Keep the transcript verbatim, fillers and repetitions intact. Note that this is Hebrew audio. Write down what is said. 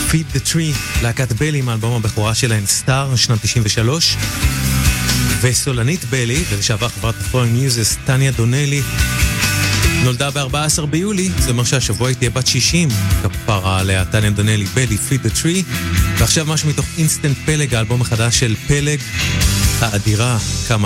Feed the Tree, להקת בלי מאלבום הבכורה שלהן סטאר, שנת תשעים ושלוש. וסולנית בלי, ולשעבר חברת פולינג מיוזס, טניה דונלי, נולדה ב-ארבעה עשר ביולי, זה אומר שהשבוע היא תהיה בת שישים, כפרה עליה טניה דונלי, בלי, Feed the Tree. ועכשיו משהו מתוך אינסטנט פלג, האלבום החדש של פלג, האדירה, כמה